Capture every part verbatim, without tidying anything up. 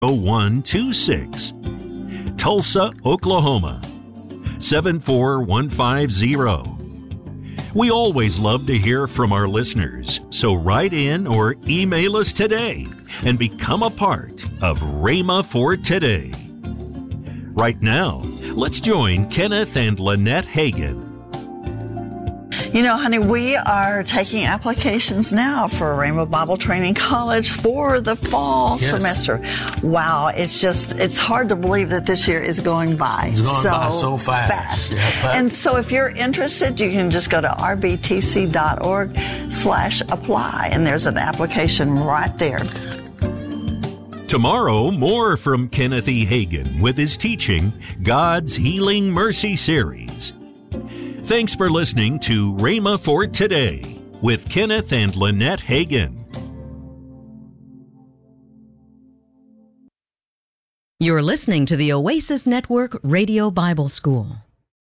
one two six. Tulsa, Oklahoma, seven four one five zero. We always love to hear from our listeners, so write in or email us today and become a part of Rhema for Today. Right now, let's join Kenneth and Lynette Hagin. You know, honey, we are taking applications now for Rhema Bible Training College for the fall yes. semester. Wow, it's just, it's hard to believe that this year is going by. It's going so by so fast. fast. Yeah, and so if you're interested, you can just go to r b t c dot org slash apply, and there's an application right there. Tomorrow, more from Kenneth E. Hagin with his teaching, God's Healing Mercy Series. Thanks for listening to Rhema for Today with Kenneth and Lynette Hagin. You're listening to the Oasis Network Radio Bible School.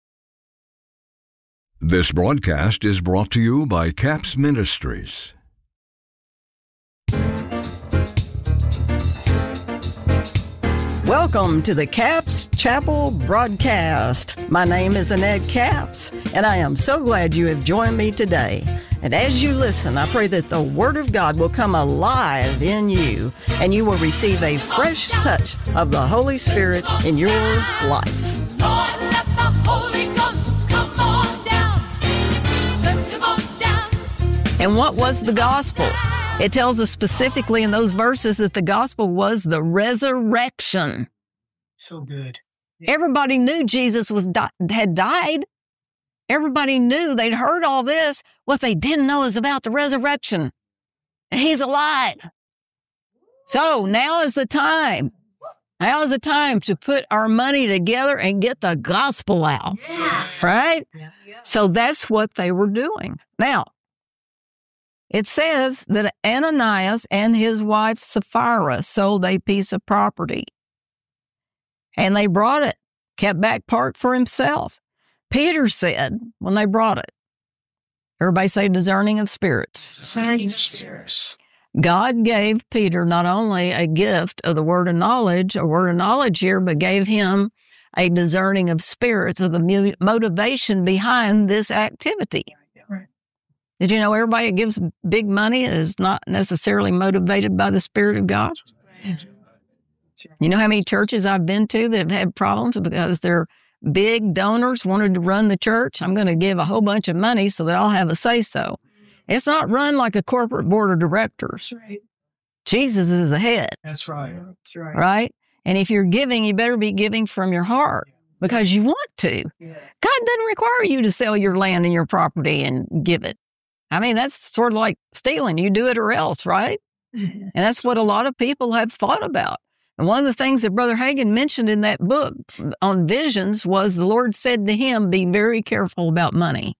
This broadcast is brought to you by CAPS Ministries. Welcome to the CAPS Chapel broadcast. My name is Annette Capps, and I am so glad you have joined me today. And as you listen, I pray that the Word of God will come alive in you, and you will receive a fresh touch of the Holy Spirit in your life. Lord, let the Holy Ghost come on down. Send him on down. And what was the gospel? It tells us specifically in those verses that the gospel was the resurrection. So good. Everybody knew Jesus was di- had died. Everybody knew, they'd heard all this. What they didn't know is about the resurrection. He's alive. So now is the time. Now is the time to put our money together and get the gospel out. Yeah. Right? Yeah. Yeah. So that's what they were doing. Now, it says that Ananias and his wife Sapphira sold a piece of property. And they brought it, kept back part for himself. Peter said, when they brought it, everybody say discerning of spirits. Discerning of spirits. God gave Peter not only a gift of the word of knowledge, a word of knowledge here, but gave him a discerning of spirits, of the motivation behind this activity. Did you know everybody that gives big money is not necessarily motivated by the Spirit of God? You know how many churches I've been to that have had problems because their big donors wanted to run the church? I'm going to give a whole bunch of money so that I'll have a say-so. It's not run like a corporate board of directors. Right. Jesus is the head. That's right. That's right. Right? And if you're giving, you better be giving from your heart because you want to. Yeah. God doesn't require you to sell your land and your property and give it. I mean, that's sort of like stealing. You do it or else, right? Mm-hmm. And that's what a lot of people have thought about. And one of the things that Brother Hagin mentioned in that book on visions was the Lord said to him, be very careful about money.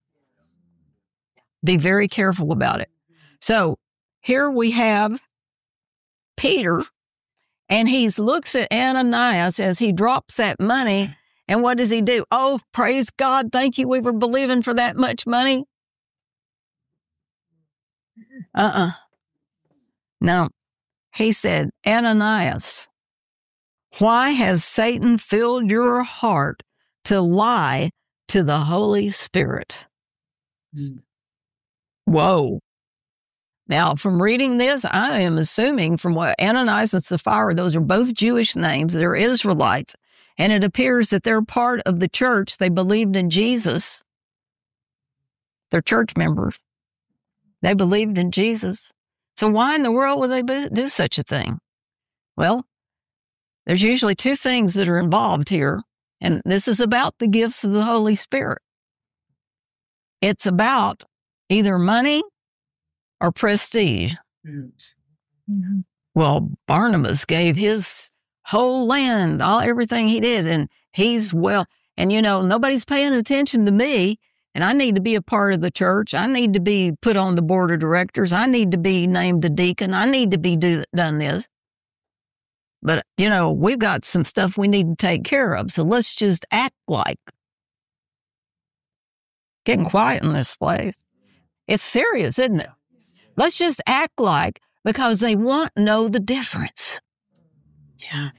Be very careful about it. So here we have Peter, and he looks at Ananias as he drops that money. And what does he do? Oh, praise God. Thank you. We were believing for that much money. Uh-uh. No. He said, Ananias, why has Satan filled your heart to lie to the Holy Spirit? Mm. Whoa. Now, from reading this, I am assuming from what Ananias and Sapphira, those are both Jewish names. They're Israelites. And it appears that they're part of the church. They believed in Jesus. They're church members. They believed in Jesus. So why in the world would they do such a thing? Well, there's usually two things that are involved here, and this is about the gifts of the Holy Spirit. It's about either money or prestige. Mm-hmm. Well, Barnabas gave his whole land, all everything he did, and he's well, and you know, nobody's paying attention to me. And I need to be a part of the church. I need to be put on the board of directors. I need to be named a deacon. I need to be do, done this. But, you know, we've got some stuff we need to take care of. So let's just act like. Getting quiet in this place. It's serious, isn't it? Let's just act like, because they want to know the difference. Yeah. Yeah.